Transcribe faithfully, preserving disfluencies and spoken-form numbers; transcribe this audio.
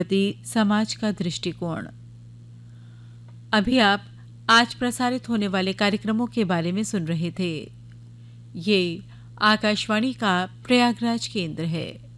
प्रति समाज का दृष्टिकोण। अभी आप आज प्रसारित होने वाले कार्यक्रमों के बारे में सुन रहे थे। ये आकाशवाणी का प्रयागराज केंद्र है।